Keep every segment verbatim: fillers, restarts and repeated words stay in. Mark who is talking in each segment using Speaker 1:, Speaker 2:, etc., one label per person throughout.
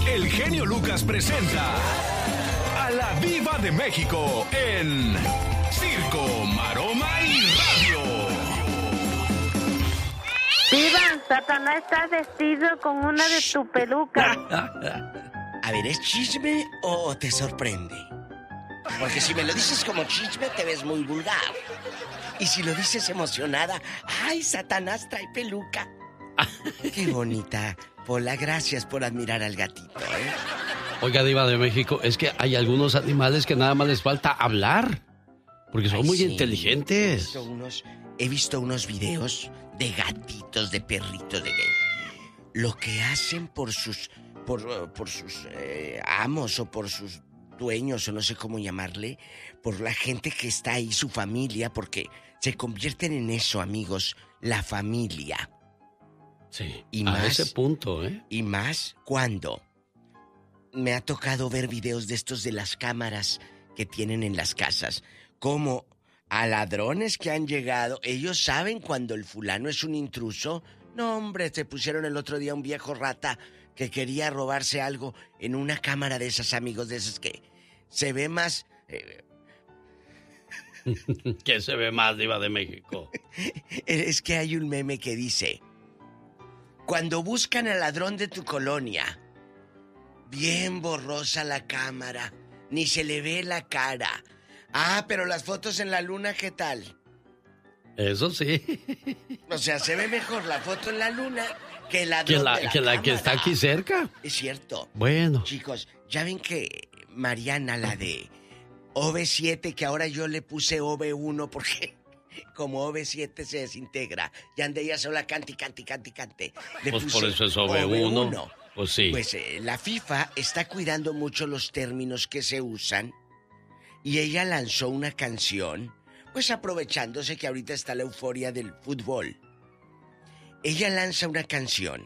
Speaker 1: el genio Lucas presenta a la Diva de México en Circo, Maroma y Radio.
Speaker 2: Diva, Satanás está vestido con una de tus pelucas.
Speaker 3: A ver, ¿es chisme o te sorprende? Porque si me lo dices como chisme, te ves muy vulgar. Y si lo dices emocionada, ¡ay, Satanás trae peluca! ¡Qué bonita! Pola, gracias por admirar al gatito, ¿eh?
Speaker 4: Oiga, Diva de México, es que hay algunos animales que nada más les falta hablar. Porque son Ay, muy sí. inteligentes.
Speaker 3: He visto, unos, he visto unos videos de gatitos, de perritos, de lo que hacen por sus, por, por sus eh, amos o por sus dueños, o no sé cómo llamarle, por la gente que está ahí, su familia, porque se convierten en eso, amigos, la familia.
Speaker 4: Sí,
Speaker 3: y
Speaker 4: a
Speaker 3: más,
Speaker 4: ese punto, ¿eh?
Speaker 3: Y más cuando me ha tocado ver videos de estos de las cámaras que tienen en las casas, como a ladrones que han llegado, ellos saben cuando el fulano es un intruso. No, hombre, se pusieron el otro día un viejo rata que quería robarse algo en una cámara de esas, amigos, de esas que se ve más... Eh...
Speaker 4: ¿Qué se ve más, Diva de México?
Speaker 3: Es que hay un meme que dice: cuando buscan al ladrón de tu colonia, bien borrosa la cámara, ni se le ve la cara. Ah, pero las fotos en la luna, ¿qué tal?
Speaker 4: Eso sí.
Speaker 3: O sea, se ve mejor la foto en la luna que la
Speaker 4: que la,
Speaker 3: de la
Speaker 4: que, la que está aquí cerca.
Speaker 3: Es cierto.
Speaker 4: Bueno.
Speaker 3: Chicos, ya ven que Mariana, la de O V siete, que ahora yo le puse O V uno porque como O V siete se desintegra, y ande ella sola cante, cante, cante, cante. Le
Speaker 4: pues
Speaker 3: puse
Speaker 4: por eso es O V uno. O V uno. Pues sí.
Speaker 3: Pues eh, la FIFA está cuidando mucho los términos que se usan, y ella lanzó una canción, pues aprovechándose que ahorita está la euforia del fútbol. Ella lanza una canción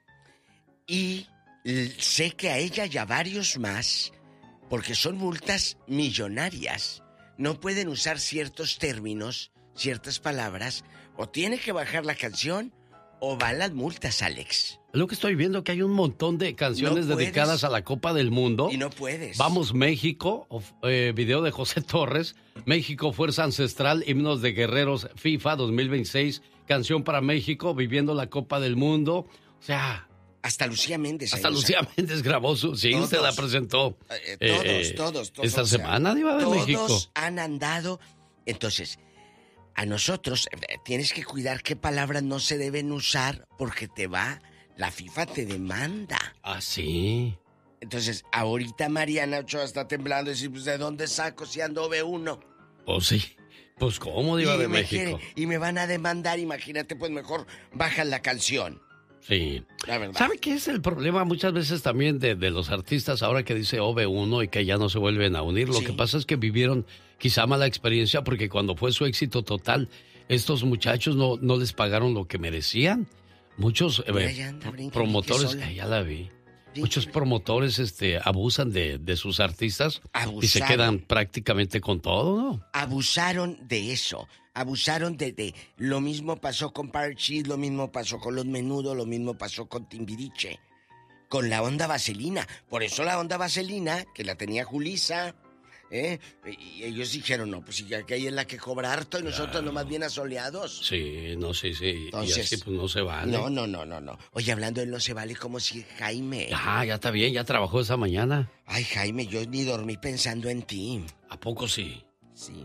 Speaker 3: y sé que a ella y a varios más, porque son multas millonarias, no pueden usar ciertos términos, ciertas palabras, o tiene que bajar la canción o van las multas, Alex.
Speaker 4: Lo que estoy viendo, que hay un montón de canciones no dedicadas a la Copa del Mundo.
Speaker 3: Y no puedes.
Speaker 4: Vamos México, eh, video de José Torres, México, Fuerza Ancestral, himnos de guerreros FIFA dos mil veintiséis, canción para México, viviendo la Copa del Mundo. O sea...
Speaker 3: Hasta Lucía Méndez.
Speaker 4: Hasta Lucía sacó. Méndez grabó su... Sí, todos, usted la presentó.
Speaker 3: Eh, todos, eh, todos, todos.
Speaker 4: Esta semana, Diva de
Speaker 3: todos
Speaker 4: México.
Speaker 3: Todos han andado. Entonces, a nosotros eh, tienes que cuidar qué palabras no se deben usar porque te va... La FIFA te demanda.
Speaker 4: Ah, sí.
Speaker 3: Entonces, ahorita Mariana Ochoa está temblando y dice, pues, ¿de dónde saco si ando O V uno?
Speaker 4: Pues sí. Pues, ¿cómo, Diva de México?
Speaker 3: Quiere, y me van a demandar, imagínate, pues mejor bajan la canción.
Speaker 4: Sí.
Speaker 3: La verdad.
Speaker 4: ¿Sabe qué es el problema muchas veces también de, de los artistas ahora que dice O V uno y que ya no se vuelven a unir? Lo sí. que pasa es que vivieron quizá mala experiencia porque cuando fue su éxito total, estos muchachos no, no les pagaron lo que merecían. Muchos eh, anda, promotores, eh, ya la vi, brinque, muchos promotores este, abusan de, de sus artistas. Abusaron. Y se quedan prácticamente con todo, ¿no?
Speaker 3: Abusaron de eso, abusaron de, de... Lo mismo pasó con Parchís, lo mismo pasó con Los Menudo, lo mismo pasó con Timbiriche, con la onda Vaselina. Por eso la onda Vaselina, que la tenía Julissa, ¿eh? Y ellos dijeron, no, pues si aquella es la que cobra harto y nosotros claro. nomás bien asoleados.
Speaker 4: Sí, no, sí, sí. Entonces, y así pues no se vale.
Speaker 3: No, no, no, no, no. Oye, hablando de no se vale, como si Jaime...
Speaker 4: Ah, ya está bien, ya trabajó esa mañana.
Speaker 3: Ay, Jaime, yo ni dormí pensando en ti.
Speaker 4: ¿A poco sí?
Speaker 3: Sí.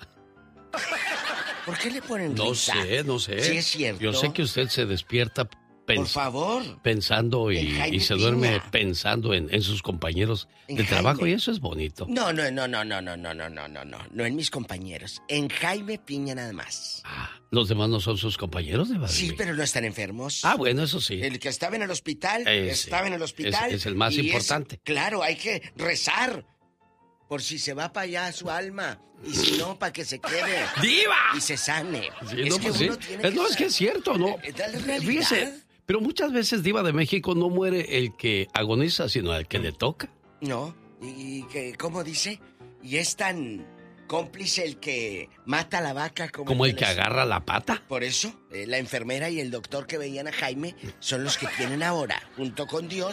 Speaker 3: ¿Por qué le ponen
Speaker 4: No
Speaker 3: risa?
Speaker 4: sé, no sé.
Speaker 3: Sí es cierto.
Speaker 4: Yo sé que usted se despierta... Pens-
Speaker 3: Por favor.
Speaker 4: Pensando y, y se duerme Piña. pensando en, en sus compañeros en de Jaime. trabajo y eso es bonito.
Speaker 3: No, no, no, no, no, no, no, no, no, no, no, no en mis compañeros. En Jaime Piña nada más.
Speaker 4: Ah, ¿los demás no son sus compañeros de Madrid?
Speaker 3: Sí, pero no están enfermos.
Speaker 4: Ah, bueno, eso sí.
Speaker 3: El que estaba en el hospital,
Speaker 4: eh,
Speaker 3: estaba
Speaker 4: sí.
Speaker 3: en el hospital.
Speaker 4: Es, es el más importante.
Speaker 3: Es, claro, hay que rezar por si se va para allá su alma y si no, para que se quede.
Speaker 4: ¡Diva!
Speaker 3: Y se sane.
Speaker 4: Sí,
Speaker 3: es
Speaker 4: no,
Speaker 3: que
Speaker 4: pues
Speaker 3: uno
Speaker 4: sí.
Speaker 3: tiene
Speaker 4: es,
Speaker 3: que
Speaker 4: No, es que es cierto, ¿no? Fíjese, pero muchas veces, Diva de México, no muere el que agoniza, sino el que le toca.
Speaker 3: No, y que, ¿cómo dice? Y es tan cómplice el que mata a la vaca como...
Speaker 4: Como el,
Speaker 3: el
Speaker 4: que les... agarra la pata.
Speaker 3: Por eso, eh, la enfermera y el doctor que veían a Jaime son los que tienen ahora, junto con Dios,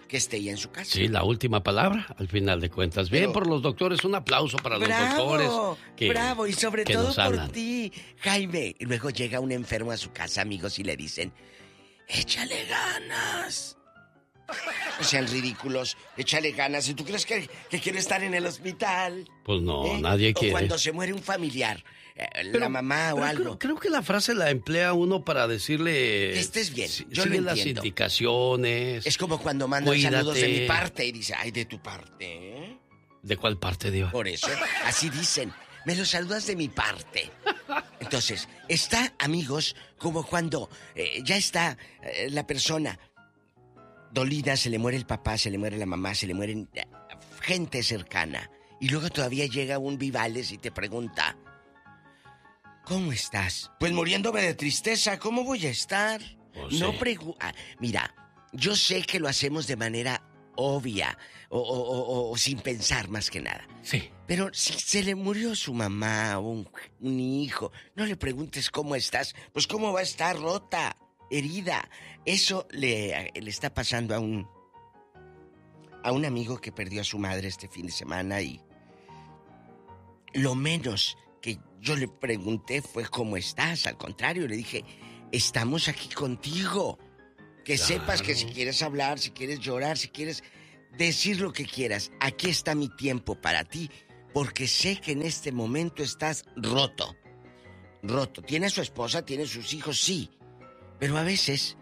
Speaker 3: que esté ella en su casa.
Speaker 4: Sí, la última palabra, al final de cuentas. Bien, Pero, por los doctores, un aplauso para
Speaker 3: bravo,
Speaker 4: los doctores. Que,
Speaker 3: bravo, y sobre
Speaker 4: que
Speaker 3: todo
Speaker 4: nos
Speaker 3: por
Speaker 4: hablan.
Speaker 3: ti, Jaime. Y luego llega un enfermo a su casa, amigos, y le dicen, échale ganas. No sean ridículos, échale ganas. ¿Y tú crees que, que quiere estar en el hospital?
Speaker 4: Pues no,
Speaker 3: ¿Eh?
Speaker 4: nadie
Speaker 3: o
Speaker 4: quiere.
Speaker 3: cuando se muere un familiar, eh,
Speaker 4: pero,
Speaker 3: la mamá o algo.
Speaker 4: Creo, creo que la frase la emplea uno para decirle...
Speaker 3: Que estés bien, yo
Speaker 4: sigue
Speaker 3: lo
Speaker 4: las
Speaker 3: entiendo.
Speaker 4: indicaciones.
Speaker 3: Es como cuando mandan
Speaker 4: Cuídate.
Speaker 3: saludos de mi parte y dice, ay, de tu parte, ¿eh?
Speaker 4: ¿De cuál parte, Diva?
Speaker 3: Por eso, así dicen, me los saludas de mi parte. Entonces, está, amigos, como cuando eh, ya está eh, la persona dolida, se le muere el papá, se le muere la mamá, se le mueren eh, gente cercana. Y luego todavía llega un Vivales y te pregunta, ¿cómo estás? Pues muriéndome de tristeza, ¿cómo voy a estar?
Speaker 4: Pues
Speaker 3: no
Speaker 4: sí.
Speaker 3: pregunta. Mira, yo sé que lo hacemos de manera obvia o, o, o, o sin pensar más que nada.
Speaker 4: Sí.
Speaker 3: Pero si se le murió su mamá o un, un hijo, no le preguntes cómo estás. Pues cómo va a estar rota, herida. Eso le, le está pasando a un a un amigo que perdió a su madre este fin de semana y lo menos que yo le pregunté fue cómo estás. Al contrario, le dije, estamos aquí contigo. Que
Speaker 4: Claro.
Speaker 3: sepas que si quieres hablar, si quieres llorar, si quieres decir lo que quieras, aquí está mi tiempo para ti, porque sé que en este momento estás roto. Roto. Tiene a su esposa, tiene sus hijos, sí. Pero a veces,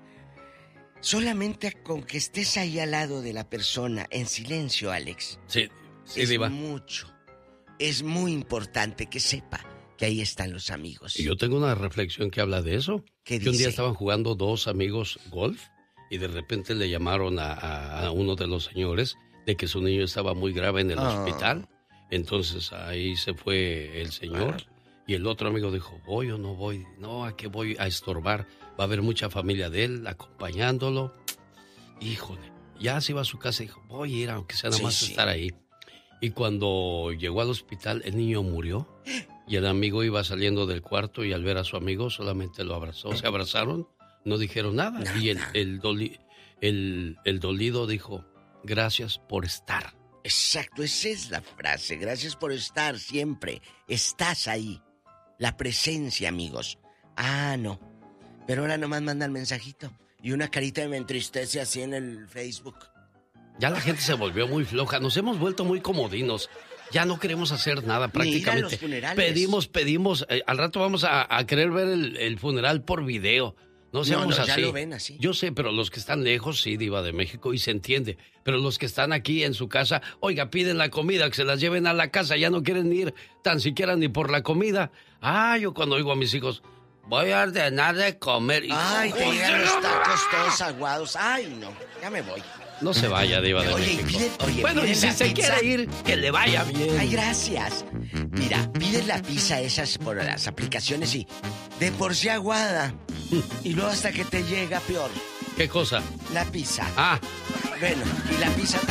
Speaker 3: solamente con que estés ahí al lado de la persona, en silencio, Alex,
Speaker 4: Sí, sí,
Speaker 3: es
Speaker 4: Diva.
Speaker 3: mucho. Es muy importante que sepa que ahí están los amigos.
Speaker 4: Y yo tengo una reflexión que habla de eso.
Speaker 3: ¿Qué
Speaker 4: Que un día
Speaker 3: dice?
Speaker 4: estaban jugando dos amigos golf y de repente le llamaron a, a- a uno de los señores de que su niño estaba muy grave en el
Speaker 3: Ah.
Speaker 4: hospital. Entonces ahí se fue el señor y el otro amigo dijo, voy o no voy, no, ¿a qué voy a estorbar? Va a haber mucha familia de él acompañándolo. Híjole, ya se iba a su casa y dijo, voy a ir aunque sea nada
Speaker 3: Sí,
Speaker 4: más
Speaker 3: sí.
Speaker 4: estar ahí. Y cuando llegó al hospital, el niño murió. Y el amigo iba saliendo del cuarto y al ver a su amigo solamente lo abrazó. Se abrazaron, no dijeron nada.
Speaker 3: Nada.
Speaker 4: Y el, el, doli- el, el dolido dijo, gracias por estar.
Speaker 3: Exacto, esa es la frase. Gracias por estar siempre. Estás ahí. La presencia, amigos. Ah, no. Pero ahora nomás mandan mensajito. Y una carita me entristece así en el Facebook.
Speaker 4: Ya la gente se volvió muy floja. Nos hemos vuelto muy comodinos. Ya no queremos hacer nada
Speaker 3: Ni ir a
Speaker 4: prácticamente.
Speaker 3: los funerales.
Speaker 4: Pedimos, pedimos. eh, al rato vamos a, a querer ver el, el funeral por video. No seamos
Speaker 3: no, ya
Speaker 4: así.
Speaker 3: lo ven así.
Speaker 4: Yo sé, pero los que están lejos, sí, Diva de México, y se entiende. Pero los que están aquí en su casa, oiga, piden la comida, que se las lleven a la casa, ya no quieren ir tan siquiera ni por la comida. Ah, yo cuando oigo a mis hijos, voy a ordenar de comer. Y,
Speaker 3: Ay, te
Speaker 4: ¡oh,
Speaker 3: llegan los tacos todos aguados. Ay, no, ya me voy.
Speaker 4: no se vaya, Diva de
Speaker 3: Oye, y
Speaker 4: México.
Speaker 3: piden- oye,
Speaker 4: bueno, y
Speaker 3: piden
Speaker 4: si
Speaker 3: la
Speaker 4: se
Speaker 3: pizza.
Speaker 4: quiere ir, que le vaya bien.
Speaker 3: Ay, gracias. Mira, pides la pizza esas por las aplicaciones y de por sí aguada. Y luego hasta que te llega peor.
Speaker 4: ¿Qué cosa?
Speaker 3: La pizza.
Speaker 4: Ah,
Speaker 3: Bueno, y la pizza